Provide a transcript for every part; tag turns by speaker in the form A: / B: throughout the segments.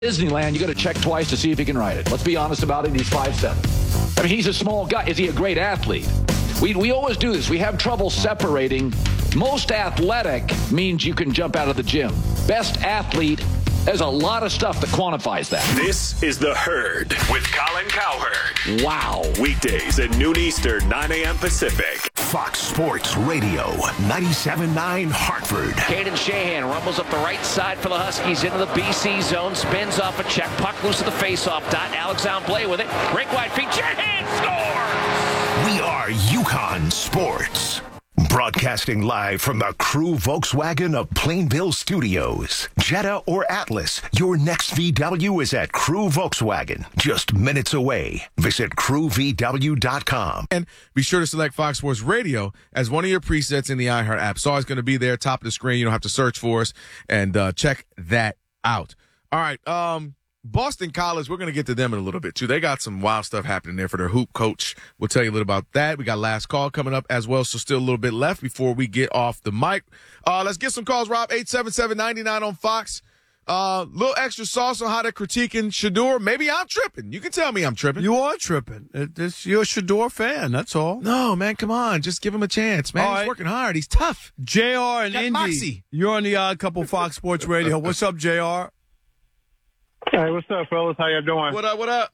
A: Disneyland, you got to check twice to see if he can ride it. Let's be honest about it. He's 5'7". I mean, he's a small guy. Is he a great athlete? We always do this. We have trouble separating. Most athletic means you can jump out of the gym. Best athlete, there's a lot of stuff that quantifies that.
B: This is The Herd with Colin Cowherd.
A: Wow.
B: Weekdays at noon Eastern, 9 a.m. Pacific.
C: Fox Sports Radio, 97.9 Hartford.
D: Caden Shahan rumbles up the right side for the Huskies into the BC zone. Spins off a check. Puck loose at the faceoff dot. Alexander Blais with it. Break wide feet. Shahan scores!
C: We are UConn Sports. Broadcasting live from the Crew Volkswagen of Plainville Studios. Jetta or Atlas, your next VW is at Crew Volkswagen. Just minutes away. Visit crewvw.com.
E: And be sure to select Fox Sports Radio as one of your presets in the iHeart app. It's always going to be there, top of the screen. You don't have to search for us. And check that out. All right. Boston College, we're going to get to them in a little bit, too. They got some wild stuff happening there for their hoop coach. We'll tell you a little about that. We got last call coming up as well, so still a little bit left before we get off the mic. Let's get some calls, Rob. 877-99 on Fox. Little extra sauce on how they're critiquing Shedeur. Maybe I'm tripping. You can tell me I'm tripping.
F: You are tripping. You're a Shedeur fan, that's all.
E: No, man, come on. Just give him a chance, man. He's working hard. He's tough.
F: JR and Indy,
E: moxie.
F: You're on the Odd Couple Fox Sports Radio. What's up, JR?
G: Hey, what's up, fellas? How you doing?
E: What up?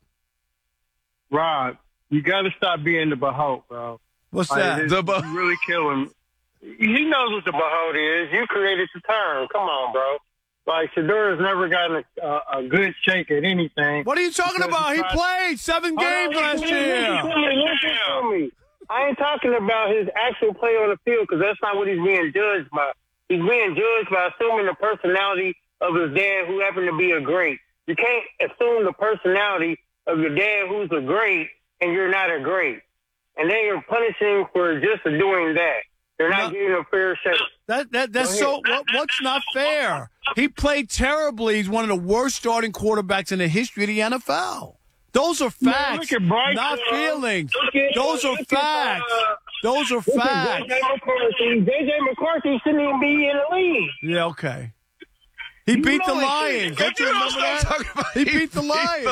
G: Rob, you got to stop being the Bahout, bro.
F: What's that?
G: You really kill him. He knows what the Bahout is. You created the term. Come on, bro. Like, Shedeur has never gotten a good shake at anything.
F: What are you talking about? He played 7 games last year.
G: Listen to me. I ain't talking about his actual play on the field because that's not what he's being judged by. He's being judged by assuming the personality of his dad who happened to be a great. You can't assume the personality of your dad who's a great and you're not a great. And then you're punishing for just doing that. They're not giving him a fair shake.
F: That's so. What's not fair? He played terribly. He's one of the worst starting quarterbacks in the history of the NFL. Those are facts, not feelings. Those are facts. Those are facts.
G: J.J. McCarthy shouldn't even be in the league.
F: Yeah, okay. He beat the Lions. Don't you remember that? He beat the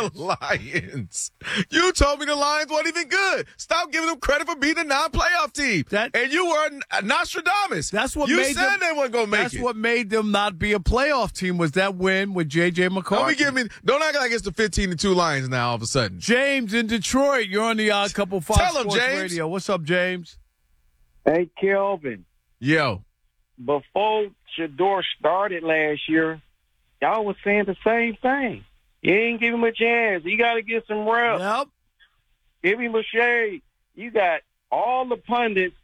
F: Lions.
E: You told me the Lions weren't even good. Stop giving them credit for beating a non-playoff team. And you were Nostradamus.
F: That's what
E: you
F: made
E: said they weren't going to make it.
F: That's what made them not be a playoff team was that win with J.J. McCarthy.
E: Don't act like it's the 15-2 Lions now all of a sudden.
F: James in Detroit. You're on the Odd Couple Fox Sports
E: James.
F: Radio. What's up, James?
H: Hey, Kelvin.
E: Yo.
H: Before Shedeur started last year, y'all was saying the same thing. You ain't give him a chance. You got to get some reps.
F: Yep.
H: Give him a shade. You got all the pundits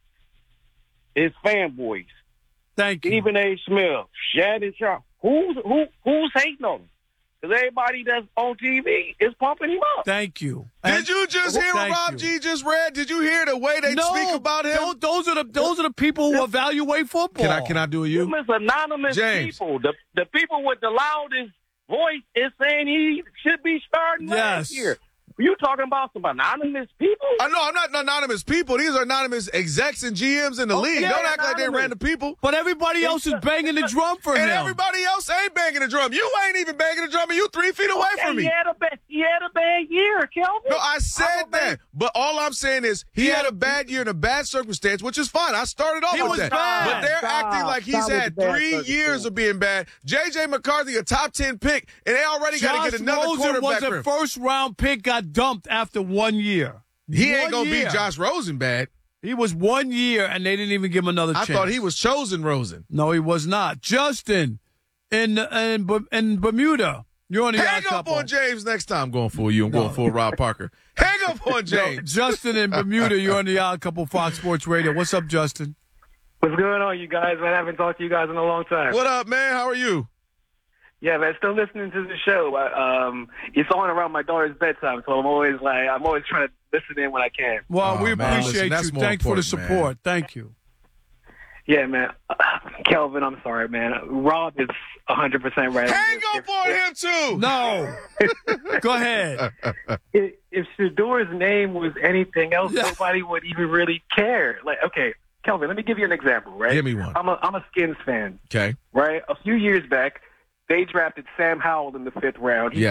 H: is fanboys.
F: Thank you.
H: Stephen A. Smith, Shannon Sharp. Who's hating on him? Because everybody that's on TV is pumping him up.
F: Thank you.
E: Did you just hear what Rob G just read? Did you hear the way they speak about him?
F: Those are the people who evaluate football.
E: Can I do you?
H: Them is anonymous
E: James.
H: people. The people with the loudest voice is saying he should be starting last year. You talking about some anonymous people?
E: No, I'm not anonymous people. These are anonymous execs and GMs in the league. Don't act like they're random people.
F: But everybody else is banging the drum for him.
E: And everybody else ain't banging the drum. You ain't even banging the drum, and you 3 feet away from me.
H: He had a bad year, Kelvin.
E: No, I said that. But all I'm saying is he had a bad year in a bad circumstance, which is fine. I started off with that.
F: Bad.
E: But they're acting like he's had 3 years of being bad. J.J. McCarthy, a top 10 pick, and they already got to get another quarterback.
F: Josh Rosen was a first-round pick, got dumped after 1 year.
E: He ain't going to beat Josh Rosen bad.
F: He was 1 year, and they didn't even give him another chance.
E: I thought he was chosen Rosen.
F: No, he was not. Justin in Bermuda. You're on the
E: Hang up on James next time. I'm going for you. I'm going for Rob Parker. Hang up on James.
F: No, Justin in Bermuda. You're on the Odd Couple Fox Sports Radio. What's up, Justin?
I: What's going on, you guys? Man, I haven't talked to you guys in a long time.
E: What up, man? How are you?
I: Yeah, man, still listening to the show. It's on around my daughter's bedtime, so I'm always trying to listen in when I can.
F: Well, we appreciate you. Thanks for the support. Man. Thank you.
I: Yeah, man. Kelvin, I'm sorry, man. Rob is 100% right.
E: Hang up on him, too.
F: No. Go ahead.
I: If Shedeur's name was anything else, nobody would even really care. Like, okay, Kelvin, let me give you an example, right?
E: Give me one.
I: I'm a Skins fan.
E: Okay.
I: Right? A few years back, they drafted Sam Howell in the 5th round. He